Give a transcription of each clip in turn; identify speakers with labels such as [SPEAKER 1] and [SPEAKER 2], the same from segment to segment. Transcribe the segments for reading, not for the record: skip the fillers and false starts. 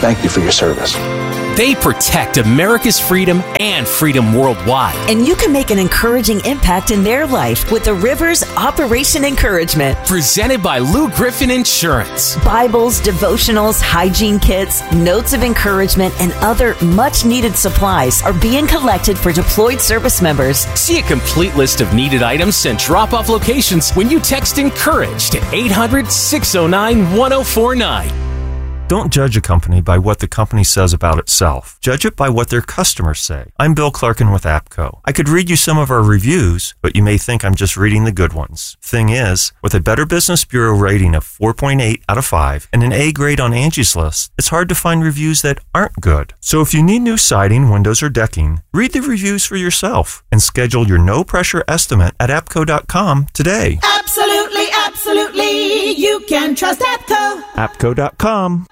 [SPEAKER 1] thank you for your service.
[SPEAKER 2] They protect America's freedom and freedom worldwide.
[SPEAKER 3] And you can make an encouraging impact in their life with the Rivers Operation Encouragement.
[SPEAKER 2] Presented by Lou Griffin Insurance.
[SPEAKER 3] Bibles, devotionals, hygiene kits, notes of encouragement, and other much-needed supplies are being collected for deployed service members.
[SPEAKER 2] See a complete list of needed items and drop-off locations when you text ENCOURAGE to 800-609-1049.
[SPEAKER 4] Don't judge a company by what the company says about itself. Judge it by what their customers say. I'm Bill Clarkin with APCO. I could read you some of our reviews, but you may think I'm just reading the good ones. Thing is, with a Better Business Bureau rating of 4.8 out of 5 and an A grade on Angie's List, it's hard to find reviews that aren't good. So if you need new siding, windows, or decking, read the reviews for yourself and schedule your no-pressure estimate at APCO.com today.
[SPEAKER 5] Absolutely, absolutely. You can trust APCO.
[SPEAKER 4] APCO.com.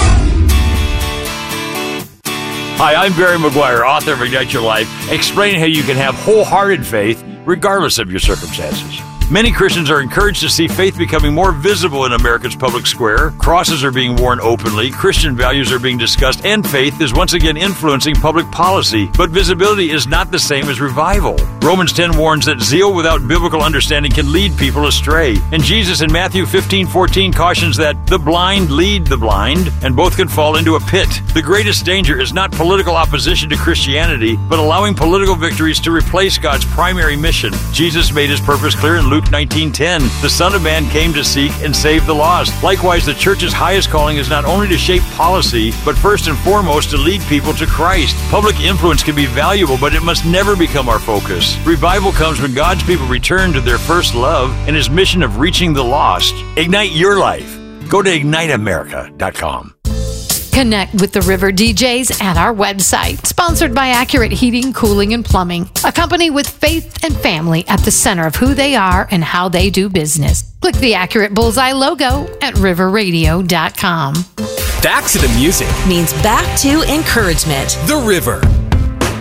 [SPEAKER 6] Hi, I'm Barry McGuire, author of Ignite Your Life, explaining how you can have wholehearted faith regardless of your circumstances. Many Christians are encouraged to see faith becoming more visible in America's public square. Crosses are being worn openly, Christian values are being discussed, and faith is once again influencing public policy. But visibility is not the same as revival. Romans 10 warns that zeal without biblical understanding can lead people astray. And Jesus in Matthew 15:14 cautions that the blind lead the blind, and both can fall into a pit. The greatest danger is not political opposition to Christianity, but allowing political victories to replace God's primary mission. Jesus made his purpose clear in Luke 19:10. The Son of Man came to seek and save the lost. Likewise, the church's highest calling is not only to shape policy, but first and foremost to lead people to Christ. Public influence can be valuable, but it must never become our focus. Revival comes when God's people return to their first love and his mission of reaching the lost. Ignite your life. Go to IgniteAmerica.com.
[SPEAKER 7] Connect with the River DJs at our website. Sponsored by Accurate Heating, Cooling, and Plumbing. A company with faith and family at the center of who they are and how they do business. Click the Accurate Bullseye logo at riverradio.com.
[SPEAKER 2] Back to the music.
[SPEAKER 3] Means back to encouragement.
[SPEAKER 2] The River.